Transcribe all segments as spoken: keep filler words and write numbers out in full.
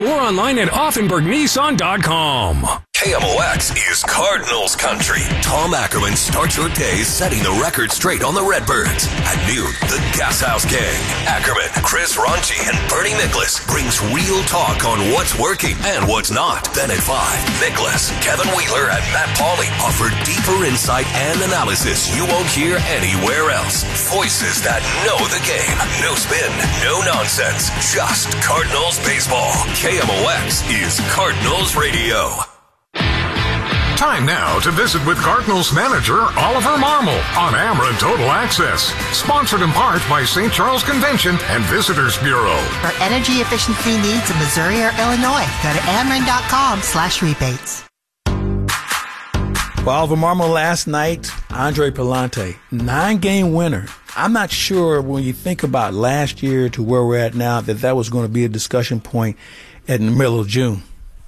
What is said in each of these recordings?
or online at Offenburg Nissan dot com. K M O X is Cardinals country. Tom Ackerman starts your day setting the record straight on the Redbirds. At noon, the Gas House Gang. Ackerman, Chris Ronchi, and Bernie Nicholas brings real talk on what's working and what's not. Then at five, Nicholas, Kevin Wheeler, and Matt Pauley offer deeper insight and analysis you won't hear anywhere else. Voices that know the game. No spin, no nonsense, just Cardinals baseball. K M O X is Cardinals Radio. Time now to visit with Cardinals manager Oliver Marmol on Ameren Total Access. Sponsored in part by Saint Charles Convention and Visitors Bureau. For energy efficiency needs in Missouri or Illinois, go to Ameren.com slash rebates. For Oliver Marmol last night, Andre Pallante, nine-game winner. I'm not sure when you think about last year to where we're at now that that was going to be a discussion point in the middle of June.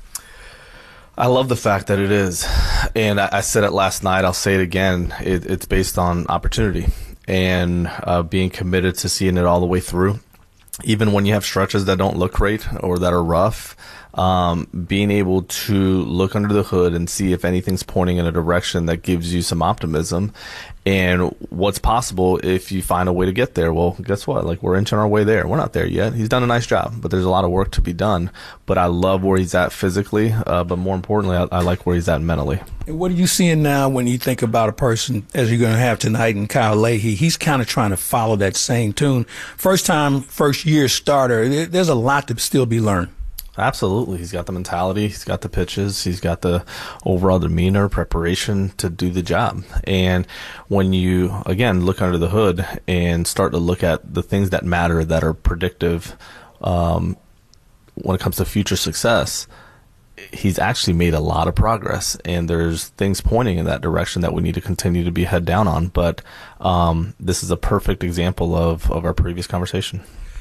I love the fact that it is. And I, I said it last night, I'll say it again. It, it's based on opportunity and uh, being committed to seeing it all the way through. Even when you have stretches that don't look great or that are rough, um, being able to look under the hood and see if anything's pointing in a direction that gives you some optimism and what's possible if you find a way to get there. Well, guess what? Like, we're inching our way there. We're not there yet. He's done a nice job, but there's a lot of work to be done. But I love where he's at physically, uh, but more importantly, I, I like where he's at mentally. And what are you seeing now when you think about a person, as you're going to have tonight, in Kyle Leahy? He's kind of trying to follow that same tune. First time, first year starter, there's a lot to still be learned. Absolutely. He's got the mentality. He's got the pitches. He's got the overall demeanor, preparation to do the job. And when you, again, look under the hood and start to look at the things that matter that are predictive um, when it comes to future success, he's actually made a lot of progress. And there's things pointing in that direction that we need to continue to be head down on. But um, this is a perfect example of, of our previous conversation.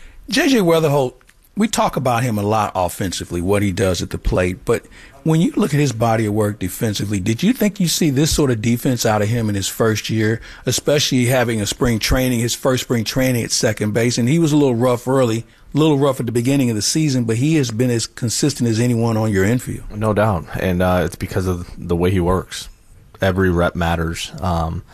J J Weatherholt, we talk about him a lot offensively, what he does at the plate. But when you look at his body of work defensively, did you think you see this sort of defense out of him in his first year, especially having a spring training, his first spring training at second base? And he was a little rough early, a little rough at the beginning of the season, but he has been as consistent as anyone on your infield. No doubt. And uh, it's because of the way he works. Every rep matters. Um,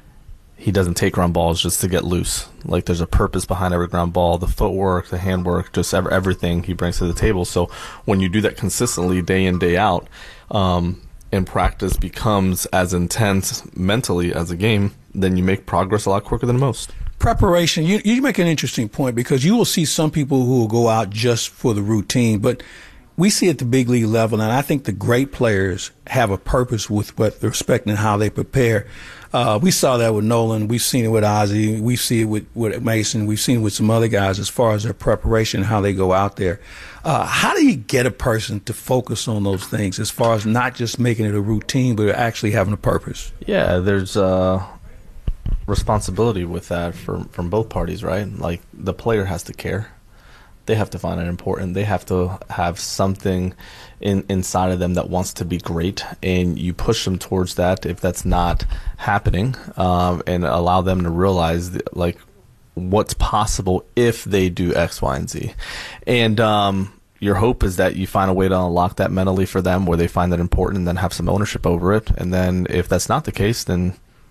He doesn't take ground balls just to get loose. Like, there's a purpose behind every ground ball, the footwork, the handwork, just everything he brings to the table. So when you do that consistently day in, day out, um, and practice becomes as intense mentally as a game, then you make progress a lot quicker than most. Preparation, you, you make an interesting point, because you will see some people who will go out just for the routine, but we see at the big league level, and I think the great players have a purpose with what respect and how they prepare. Uh, we saw that with Nolan. We've seen it with Ozzie. We see it with, with Mason. We've seen it with some other guys as far as their preparation, how they go out there. Uh, how do you get a person to focus on those things as far as not just making it a routine, but actually having a purpose? Yeah, there's uh, responsibility with that from, from both parties, right? Like, the player has to care. They have to find it important. They have to have something in, inside of them that wants to be great, and you push them towards that if that's not happening, um, and allow them to realize that, like, what's possible if they do X, Y, and Z. And um, your hope is that you find a way to unlock that mentally for them where they find that important and then have some ownership over it. And then if that's not the case, then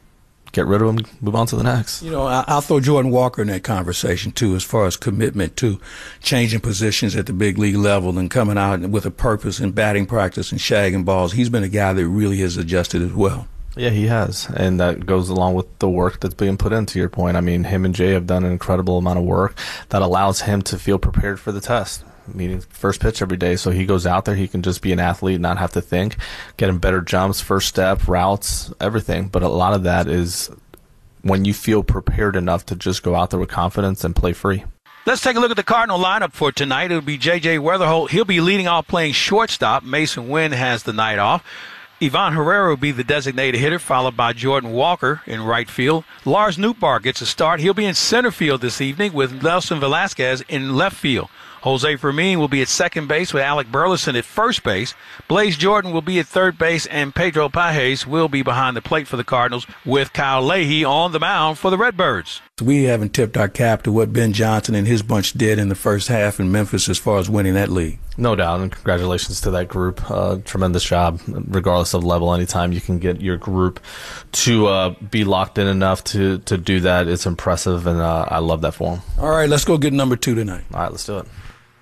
get rid of them, move on to the next. You know, I'll throw Jordan Walker in that conversation, too, as far as commitment to changing positions at the big league level and coming out with a purpose in batting practice and shagging balls. He's been a guy that really has adjusted as well. Yeah, he has, and that goes along with the work that's being put in, to your point. I mean, him and Jay have done an incredible amount of work that allows him to feel prepared for the test. Meaning first pitch every day, so he goes out there, he can just be an athlete, not have to think, getting better jumps, first step, routes, everything. But a lot of that is when you feel prepared enough to just go out there with confidence and play free. Let's take a look at the Cardinal lineup for tonight. It'll be J J Weatherholt. He'll be leading off playing shortstop. Mason Wynn has the night off. Ivan Herrera will be the designated hitter, followed by Jordan Walker in right field. Lars Nootbaar gets a start. He'll be in center field this evening with Nelson Velasquez in left field. Jose Fermin will be at second base with Alec Burleson at first base. Blaze Jordan will be at third base, and Pedro Pages will be behind the plate for the Cardinals with Kyle Leahy on the mound for the Redbirds. We haven't tipped our cap to what Ben Johnson and his bunch did in the first half in Memphis as far as winning that league. No doubt, and congratulations to that group. Uh, tremendous job, regardless of level. Anytime you can get your group to uh, be locked in enough to, to do that, it's impressive, and uh, I love that for them. All right, let's go get number two tonight. All right, let's do it.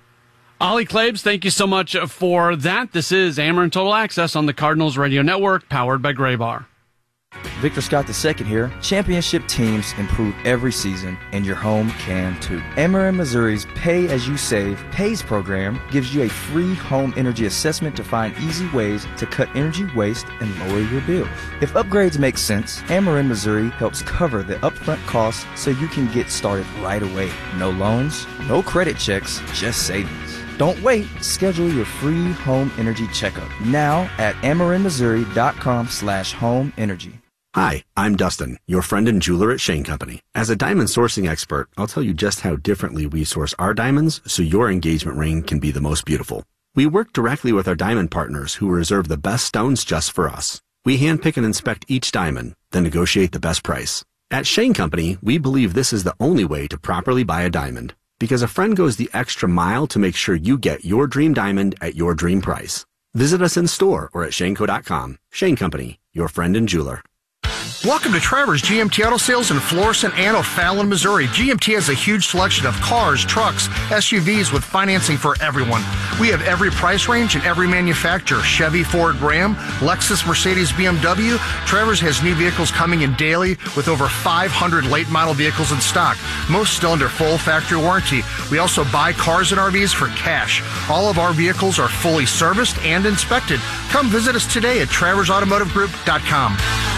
Ollie Klebs, thank you so much for that. This is Ameren Total Access on the Cardinals Radio Network, powered by Gray Bar. Victor Scott the second here. Championship teams improve every season, and your home can too. Ameren Missouri's Pay As You Save PAYS program gives you a free home energy assessment to find easy ways to cut energy waste and lower your bills. If upgrades make sense, Ameren Missouri helps cover the upfront costs so you can get started right away. No loans, no credit checks, just savings. Don't wait. Schedule your free home energy checkup now at amerenmissouri.com slash home energy. Hi, I'm Dustin, your friend and jeweler at Shane Company. As a diamond sourcing expert, I'll tell you just how differently we source our diamonds so your engagement ring can be the most beautiful. We work directly with our diamond partners who reserve the best stones just for us. We handpick and inspect each diamond, then negotiate the best price. At Shane Company, we believe this is the only way to properly buy a diamond, because a friend goes the extra mile to make sure you get your dream diamond at your dream price. Visit us in store or at shaneco dot com. Shane Company, your friend and jeweler. Welcome to Trevor's G M T Auto Sales in Florissant and O'Fallon, Missouri. G M T has a huge selection of cars, trucks, S U Vs with financing for everyone. We have every price range and every manufacturer. Chevy, Ford, Ram, Lexus, Mercedes, B M W. Trevor's has new vehicles coming in daily with over five hundred late model vehicles in stock, most still under full factory warranty. We also buy cars and R Vs for cash. All of our vehicles are fully serviced and inspected. Come visit us today at travers automotive group dot com.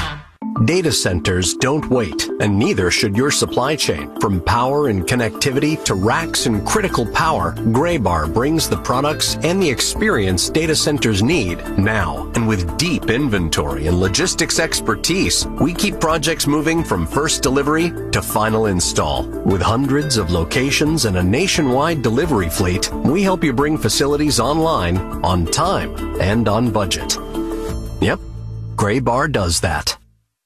Data centers don't wait, and neither should your supply chain. From power and connectivity to racks and critical power, Gray Bar brings the products and the experience data centers need now. And with deep inventory and logistics expertise, we keep projects moving from first delivery to final install. With hundreds of locations and a nationwide delivery fleet, we help you bring facilities online, on time, and on budget. Yep, Gray Bar does that.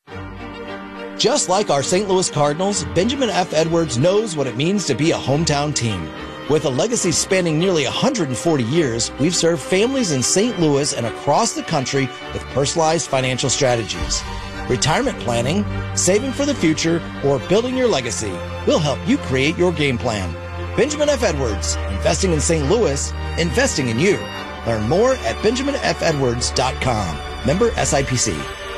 Just like our Saint Louis Cardinals, Benjamin F. Edwards knows what it means to be a hometown team. With a legacy spanning nearly one hundred forty years, we've served families in Saint Louis and across the country with personalized financial strategies. Retirement planning, saving for the future, or building your legacy. We'll help you create your game plan. Benjamin F. Edwards, investing in Saint Louis, investing in you. Learn more at benjamin f edwards dot com. Member S I P C.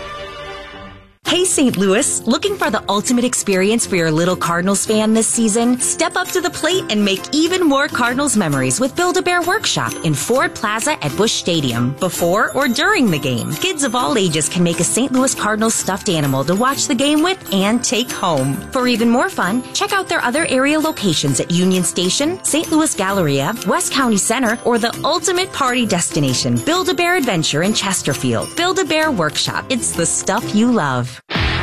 Hey, Saint Louis, looking for the ultimate experience for your little Cardinals fan this season? Step up to the plate and make even more Cardinals memories with Build-A-Bear Workshop in Ford Plaza at Busch Stadium, before or during the game. Kids of all ages can make a Saint Louis Cardinals stuffed animal to watch the game with and take home. For even more fun, check out their other area locations at Union Station, Saint Louis Galleria, West County Center, or the ultimate party destination, Build-A-Bear Adventure in Chesterfield. Build-A-Bear Workshop. It's the stuff you love.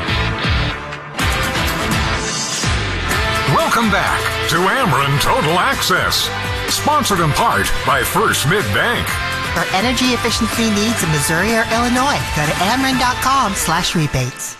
Welcome back to Ameren Total Access, sponsored in part by First Mid-Bank. For energy efficiency needs in Missouri or Illinois, go to ameren.com slash rebates.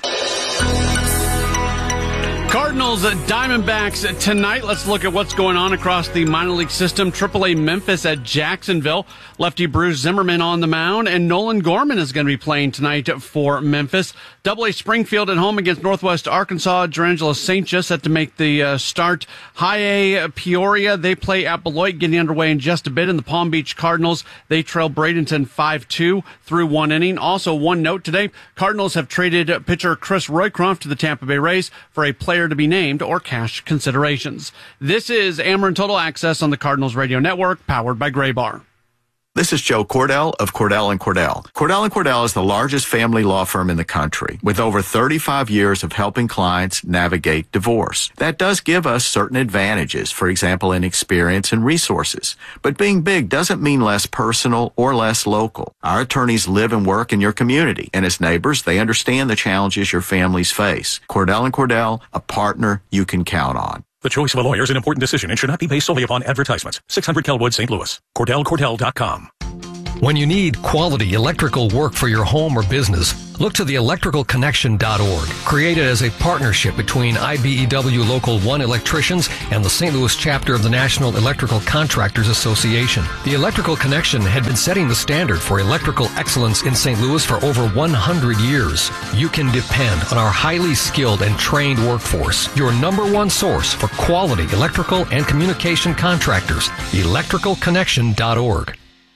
Cardinals at Diamondbacks tonight. Let's look at what's going on across the minor league system. triple A Memphis at Jacksonville. Lefty Bruce Zimmerman on the mound, and Nolan Gorman is going to be playing tonight for Memphis. double A Springfield at home against Northwest Arkansas. Durangelo Saint just set to make the uh, start. High A Peoria, they play at Beloit, getting underway in just a bit. And the Palm Beach Cardinals, they trail Bradenton five two through one inning. Also, one note today, Cardinals have traded pitcher Chris Roycroft to the Tampa Bay Rays for a player to be named or cash considerations. This is Ameren Total Access on the Cardinals Radio Network, powered by Gray Bar. This is Joe Cordell of Cordell and Cordell. Cordell and Cordell is the largest family law firm in the country, with over thirty-five years of helping clients navigate divorce. That does give us certain advantages, for example, in experience and resources. But being big doesn't mean less personal or less local. Our attorneys live and work in your community, and as neighbors, they understand the challenges your families face. Cordell and Cordell, a partner you can count on. The choice of a lawyer is an important decision and should not be based solely upon advertisements. six hundred Kelwood, Saint Louis. Cordell Cordell dot com. When you need quality electrical work for your home or business, look to the electrical connection dot org, created as a partnership between I B E W Local one electricians and the Saint Louis chapter of the National Electrical Contractors Association. The Electrical Connection had been setting the standard for electrical excellence in Saint Louis for over one hundred years. You can depend on our highly skilled and trained workforce, your number one source for quality electrical and communication contractors. electrical connection dot org.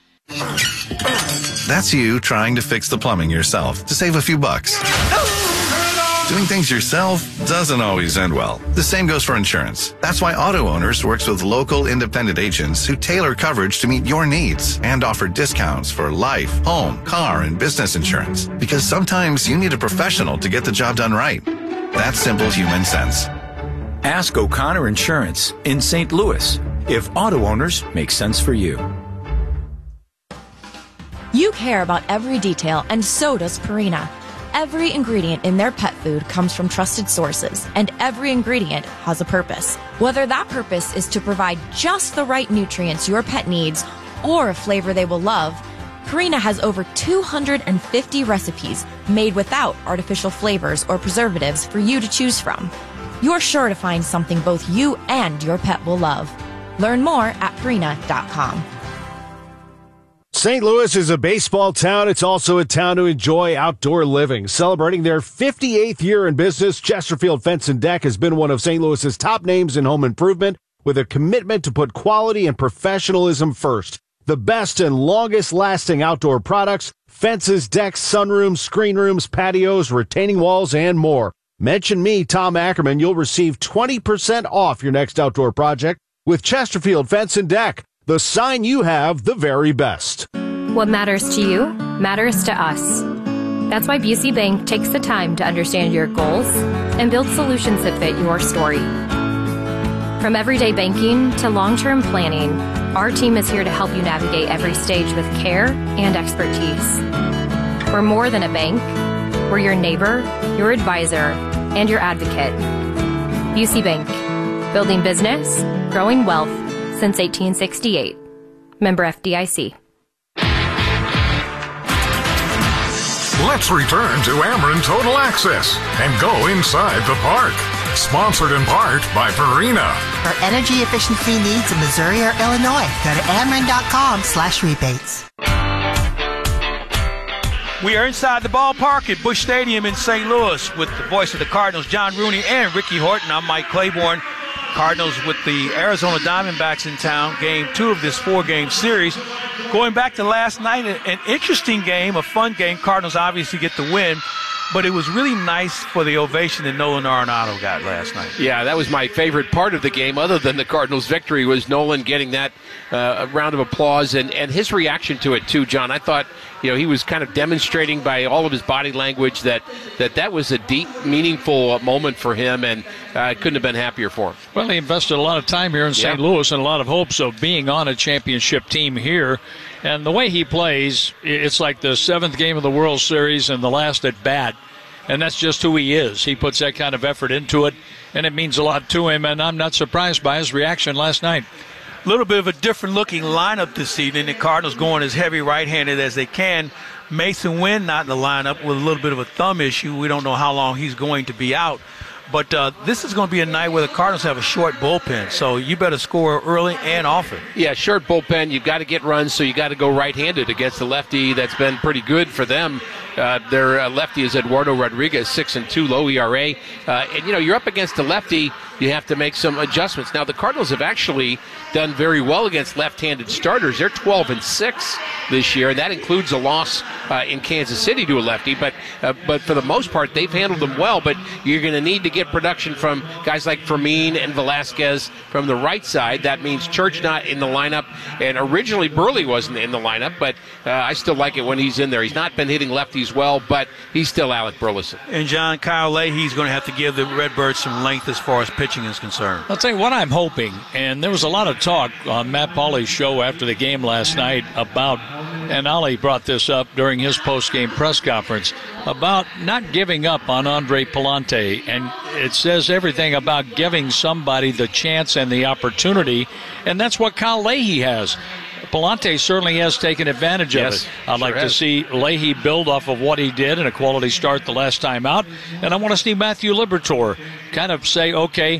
That's you trying to fix the plumbing yourself to save a few bucks. Doing things yourself doesn't always end well. The same goes for insurance. That's why Auto Owners works with local independent agents who tailor coverage to meet your needs and offer discounts for life, home, car, and business insurance. Because sometimes you need a professional to get the job done right. That's simple human sense. Ask O'Connor Insurance in Saint Louis if Auto Owners make sense for you. You care about every detail, and so does Purina. Every ingredient in their pet food comes from trusted sources, and every ingredient has a purpose. Whether that purpose is to provide just the right nutrients your pet needs or a flavor they will love, Purina has over two hundred fifty recipes made without artificial flavors or preservatives for you to choose from. You're sure to find something both you and your pet will love. Learn more at Purina dot com. Saint Louis is a baseball town. It's also a town to enjoy outdoor living. Celebrating their fifty-eighth year in business, Chesterfield Fence and Deck has been one of Saint Louis's top names in home improvement with a commitment to put quality and professionalism first. The best and longest lasting outdoor products, fences, decks, sunrooms, screen rooms, patios, retaining walls, and more. Mention me, Tom Ackerman. You'll receive twenty percent off your next outdoor project with Chesterfield Fence and Deck. The sign you have the very best. What matters to you matters to us. That's why Busey Bank takes the time to understand your goals and build solutions that fit your story. From everyday banking to long-term planning, our team is here to help you navigate every stage with care and expertise. We're more than a bank. We're your neighbor, your advisor, and your advocate. Busey Bank, building business, growing wealth, since eighteen sixty-eight. Member F D I C. Let's return to Ameren Total Access and go inside the park. Sponsored in part by Purina. For energy efficiency needs in Missouri or Illinois, go to Ameren dot com slash rebates. We are inside the ballpark at Busch Stadium in Saint Louis with the voice of the Cardinals, John Rooney and Ricky Horton. I'm Mike Claiborne. Cardinals with the Arizona Diamondbacks in town, game two of this four-game series. Going back to last night, an interesting game, a fun game. Cardinals obviously get the win, but it was really nice for the ovation that Nolan Arenado got last night. Yeah, that was my favorite part of the game, other than the Cardinals' victory, was Nolan getting that uh, round of applause and, and his reaction to it, too, John. I thought, you know, he was kind of demonstrating by all of his body language that that, that was a deep, meaningful moment for him, and I uh, couldn't have been happier for him. Well, he invested a lot of time here in Saint Yeah. Louis and a lot of hopes of being on a championship team here. And the way he plays, it's like the seventh game of the World Series and the last at bat. And that's just who he is. He puts that kind of effort into it, and it means a lot to him, and I'm not surprised by his reaction last night. A little bit of a different-looking lineup this evening. The Cardinals going as heavy right-handed as they can. Mason Wynn not in the lineup with a little bit of a thumb issue. We don't know how long he's going to be out. But uh, this is going to be a night where the Cardinals have a short bullpen, so you better score early and often. Yeah, short bullpen. You've got to get runs, so you got to go right-handed against the lefty. That's been pretty good for them. Uh, their uh, lefty is Eduardo Rodriguez, six and two, low E R A. Uh, and, you know, you're up against a lefty. You have to make some adjustments. Now, the Cardinals have actually done very well against left-handed starters. They're twelve and six this year, and that includes a loss uh, in Kansas City to a lefty. But uh, but for the most part, they've handled them well. But you're going to need to get production from guys like Fermin and Velasquez from the right side. That means Church not in the lineup. And originally, Burley wasn't in the lineup, but uh, I still like it when he's in there. He's not been hitting lefties well, but he's still Alec Burleson. And John, Kyle Leahy's going to have to give the Redbirds some length as far as pitching is concerned. I'll tell you what I'm hoping, and there was a lot of talk on Matt Pauley's show after the game last night about, and Ollie brought this up during his post-game press conference, about not giving up on Andre Palante. And it says everything about giving somebody the chance and the opportunity, and that's what Kyle Leahy has. Palante certainly has taken advantage Yes, of it. I'd sure like has. to see Leahy build off of what he did in a quality start the last time out. And I want to see Matthew Liberatore kind of say, okay,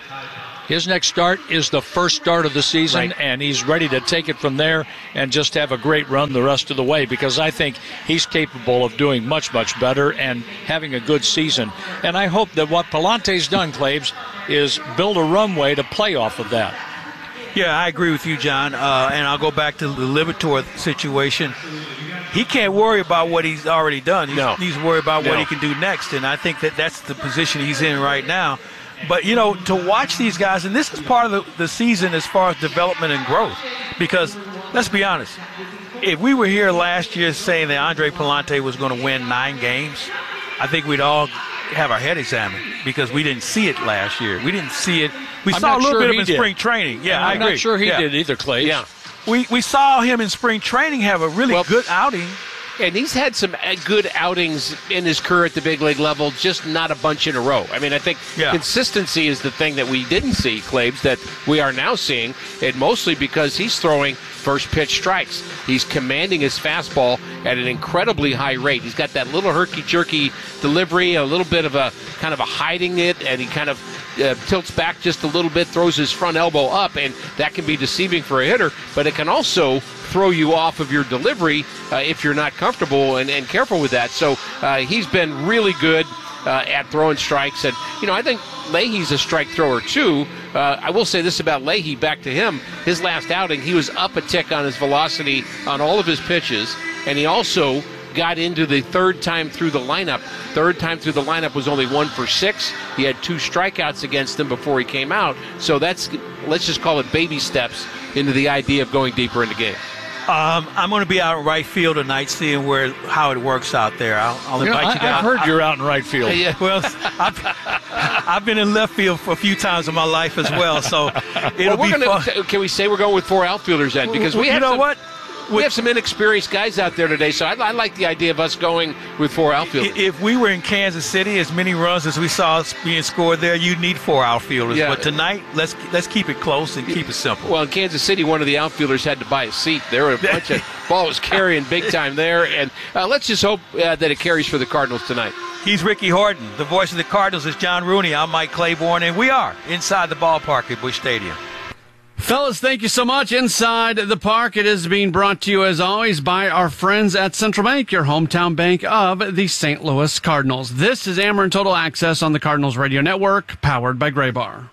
his next start is the first start of the season, Right. and he's ready to take it from there and just have a great run the rest of the way, because I think he's capable of doing much, much better and having a good season. And I hope that what Palante's done, Claves, is build a runway to play off of that. Yeah, I agree with you, John. Uh, and I'll go back to the Liberatore situation. He can't worry about what he's already done. He's, No. he's worried about No. what he can do next. And I think that that's the position he's in right now. But, you know, to watch these guys, and this is part of the, the season as far as development and growth. Because, let's be honest, if we were here last year saying that Andre Palante was going to win nine games, I think we'd all have our head examined because we didn't see it last year. We didn't see it. We I'm saw a not little sure bit of he it in did. spring training. Yeah, I I'm agree. not sure he yeah. did either, Claves. Yeah. We we saw him in spring training have a really Well, good outing. And he's had some uh, good outings in his career at the big league level, just not a bunch in a row. I mean, I think Yeah. consistency is the thing that we didn't see, Claves, that we are now seeing, and mostly because he's throwing first pitch strikes. He's commanding his fastball at an incredibly high rate. He's got that little herky-jerky delivery, a little bit of a kind of a hiding it, and he kind of uh, tilts back just a little bit, throws his front elbow up, and that can be deceiving for a hitter, but it can also throw you off of your delivery uh, if you're not comfortable and, and careful with that. So uh, he's been really good uh, at throwing strikes. And, you know, I think Leahy's a strike thrower, too. Uh, I will say this about Leahy, back to him. His last outing, he was up a tick on his velocity on all of his pitches, and he also got into the third time through the lineup. Third time through the lineup was only one for six. He had two strikeouts against him before he came out. So that's, let's just call it baby steps into the idea of going deeper in the game. Um, I'm going to be out in right field tonight, seeing where how it works out there. I'll, I'll You know, invite I, you down. I've heard I- you're out in right field. Yeah, well, I've, I've been in left field for a few times in my life as well, so it'll Well, we're be gonna, fun. Can we say we're going with four outfielders then? Because we You have know some, what? We have some inexperienced guys out there today, so I, I like the idea of us going with four outfielders. If we were in Kansas City, as many runs as we saw being scored there, you'd need four outfielders. Yeah. But tonight, let's let's keep it close and keep it simple. Well, in Kansas City, one of the outfielders had to buy a seat. There were a bunch of ball was carrying big time there, and uh, let's just hope uh, that it carries for the Cardinals tonight. He's Ricky Horton. The voice of the Cardinals is John Rooney. I'm Mike Claiborne, and we are inside the ballpark at Busch Stadium. Fellas, thank you so much. Inside the Park, it is being brought to you, as always, by our friends at Central Bank, your hometown bank of the Saint Louis Cardinals. This is Ameren Total Access on the Cardinals Radio Network, powered by Gray Bar.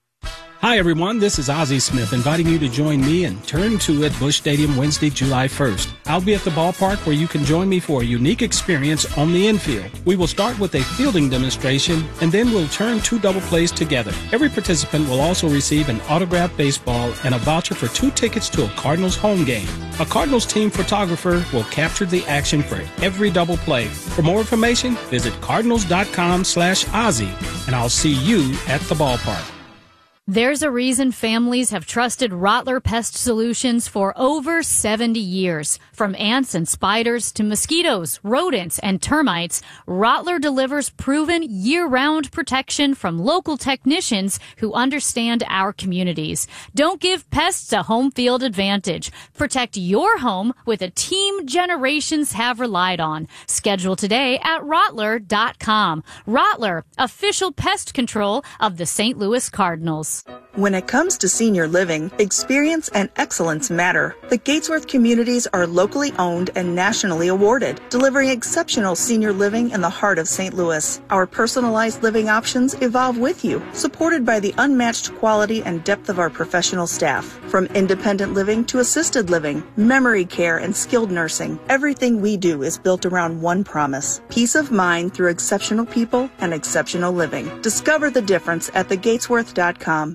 Hi, everyone. This is Ozzie Smith inviting you to join me and Turn two at Busch Stadium Wednesday, July first. I'll be at the ballpark where you can join me for a unique experience on the infield. We will start with a fielding demonstration, and then we'll turn two double plays together. Every participant will also receive an autographed baseball and a voucher for two tickets to a Cardinals home game. A Cardinals team photographer will capture the action for every double play. For more information, visit cardinals.com slash Ozzie, and I'll see you at the ballpark. There's a reason families have trusted Rottler Pest Solutions for over seventy years. From ants and spiders to mosquitoes, rodents, and termites, Rottler delivers proven year-round protection from local technicians who understand our communities. Don't give pests a home field advantage. Protect your home with a team generations have relied on. Schedule today at Rottler dot com. Rottler, official pest control of the Saint Louis Cardinals. When it comes to senior living, experience and excellence matter. The Gatesworth communities are locally owned and nationally awarded, delivering exceptional senior living in the heart of Saint Louis. Our personalized living options evolve with you, supported by the unmatched quality and depth of our professional staff. From independent living to assisted living, memory care, and skilled nursing, everything we do is built around one promise: peace of mind through exceptional people and exceptional living. Discover the difference at the gatesworth dot com.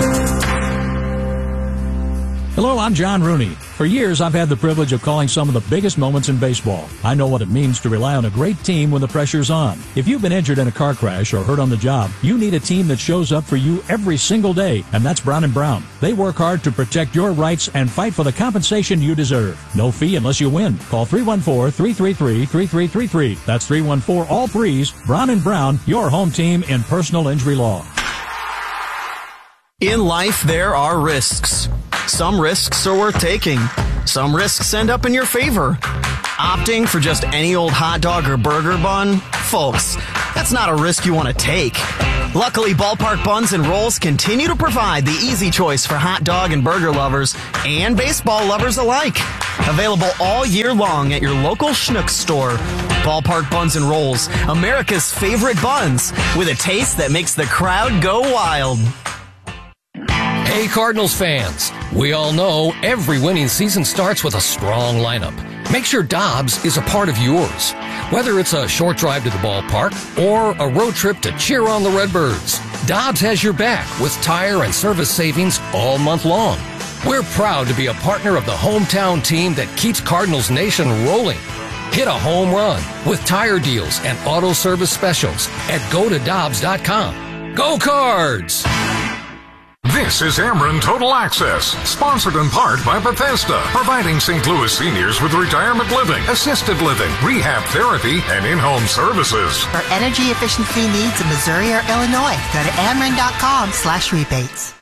Hello, I'm John Rooney. For years, I've had the privilege of calling some of the biggest moments in baseball. I know what it means to rely on a great team when the pressure's on. If you've been injured in a car crash or hurt on the job, you need a team that shows up for you every single day, and that's Brown and Brown. They work hard to protect your rights and fight for the compensation you deserve. No fee unless you win. Call three one four, three three three, three three three three. That's three one four, all threes. Brown and Brown, your home team in personal injury law. In life, there are risks. Some risks are worth taking. some risks end up in your favor. Opting for just any old hot dog or burger bun? Folks, that's not a risk you want to take. Luckily, Ballpark Buns and Rolls continue to provide the easy choice for hot dog and burger lovers and baseball lovers alike. Available all year long at your local Schnucks store. Ballpark Buns and Rolls, America's favorite buns, with a taste that makes the crowd go wild. Hey, Cardinals fans, we all know every winning season starts with a strong lineup. Make sure Dobbs is a part of yours. Whether it's a short drive to the ballpark or a road trip to cheer on the Redbirds, Dobbs has your back with tire and service savings all month long. We're proud to be a partner of the hometown team that keeps Cardinals Nation rolling. Hit a home run with tire deals and auto service specials at go to dobbs dot com. Go Cards! This is Ameren Total Access, sponsored in part by Bethesda, providing Saint Louis seniors with retirement living, assisted living, rehab therapy, and in-home services. For energy efficiency needs in Missouri or Illinois, go to ameren.com slash rebates.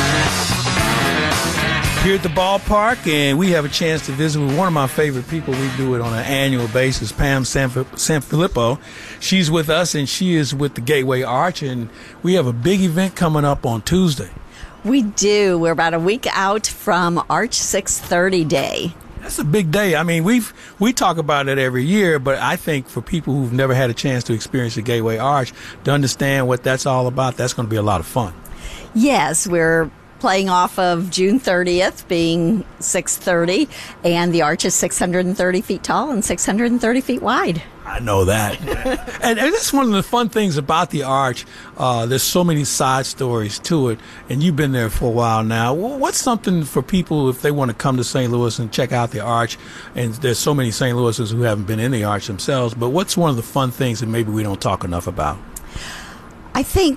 Here at the ballpark, and we have a chance to visit with one of my favorite people. We do it on an annual basis, Pam Sanfilippo. She's with us, and she is with the Gateway Arch, and we have a big event coming up on Tuesday. We do. We're about a week out from Arch six thirty Day. That's a big day. I mean, we've we talk about it every year, but I think for people who've never had a chance to experience the Gateway Arch, to understand what that's all about, that's going to be a lot of fun. Yes, we're playing off of June thirtieth being six thirty, and the arch is six hundred thirty feet tall and six hundred thirty feet wide. I know that. and, and that's one of the fun things about the Arch. Uh, there's so many side stories to it, and you've been there for a while now. What's something for people if they want to come to Saint Louis and check out the Arch? And there's so many Saint Louisans who haven't been in the Arch themselves, but what's one of the fun things that maybe we don't talk enough about? I think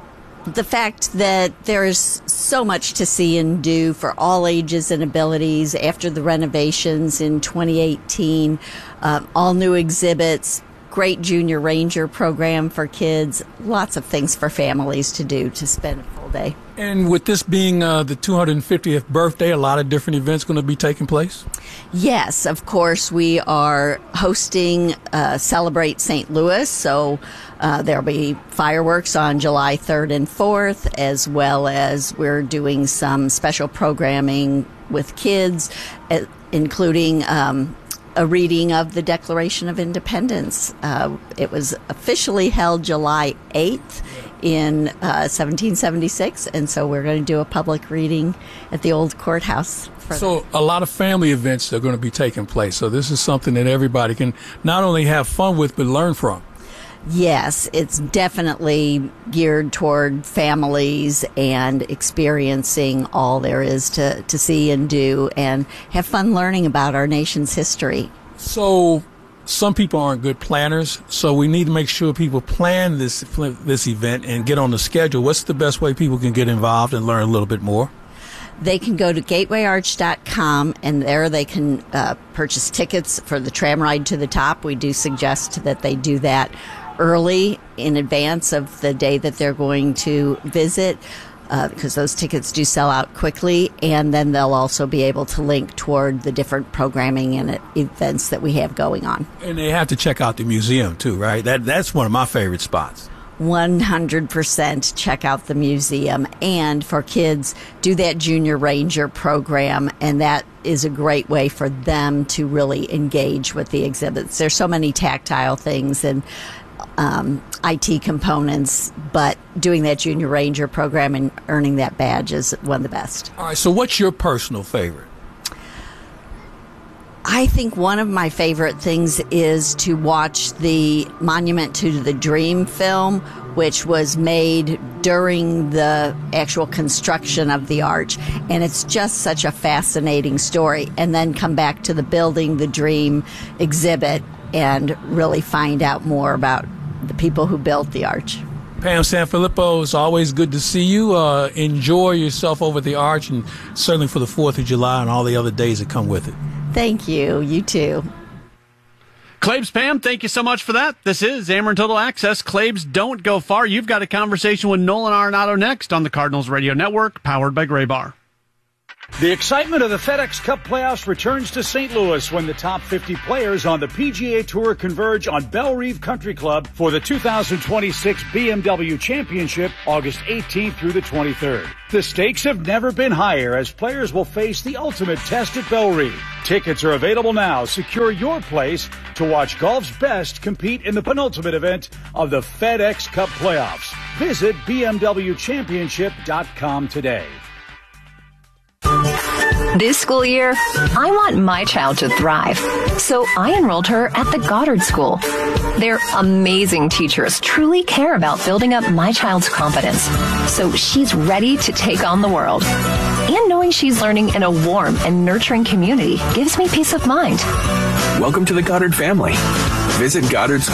the fact that there's so much to see and do for all ages and abilities after the renovations in twenty eighteen, uh, all new exhibits, great junior ranger program for kids, lots of things for families to do to spend a full day. And with this being uh, the two hundred fiftieth birthday, a lot of different events going to be taking place? Yes, of course. We are hosting uh, Celebrate Saint Louis, so uh, there'll be fireworks on July third and fourth, as well as we're doing some special programming with kids, uh, including um, a reading of the Declaration of Independence. Uh, it was officially held July eighth in uh, seventeen seventy-six, and so we're going to do a public reading at the old courthouse. So a lot of family events are going to be taking place. So this is something that everybody can not only have fun with, but learn from. Yes, it's definitely geared toward families and experiencing all there is to, to see and do and have fun learning about our nation's history. So some people aren't good planners, so we need to make sure people plan this this event and get on the schedule. What's the best way people can get involved and learn a little bit more? They can go to gateway arch dot com, and there they can uh, purchase tickets for the tram ride to the top. We do suggest that they do that early in advance of the day that they're going to visit, uh, because those tickets do sell out quickly, and then they'll also be able to link toward the different programming and events that we have going on. And they have to check out the museum too, right? That That's one of my favorite spots. one hundred percent check out the museum, and for kids, do that Junior Ranger program, and that is a great way for them to really engage with the exhibits. There's so many tactile things and um, I T components, but doing that Junior Ranger program and earning that badge is one of the best. All right, so what's your personal favorite? I think one of my favorite things is to watch the Monument to the Dream film, which was made during the actual construction of the arch. And it's just such a fascinating story. And then come back to the Building the Dream exhibit and really find out more about the people who built the arch. Pam Sanfilippo, it's always good to see you. Uh, enjoy yourself over at the arch, and certainly for the fourth of July and all the other days that come with it. Thank you. You too. Claibs, Pam, thank you so much for that. This is Ameren Total Access. Claibs, don't go far. You've got a conversation with Nolan Arenado next on the Cardinals Radio Network, powered by Gray Bar. The excitement of the FedEx Cup playoffs returns to Saint Louis when the top fifty players on the P G A Tour converge on Bellerive Country Club for the two thousand twenty-six B M W Championship, August eighteenth through the twenty-third. The stakes have never been higher as players will face the ultimate test at Bellerive. Tickets are available now. Secure your place to watch golf's best compete in the penultimate event of the FedEx Cup playoffs. Visit B M W championship dot com today. This school year, I want my child to thrive, so I enrolled her at the Goddard School. Their amazing teachers truly care about building up my child's confidence, so she's ready to take on the world. And knowing she's learning in a warm and nurturing community gives me peace of mind. Welcome to the Goddard family. Visit Goddard School.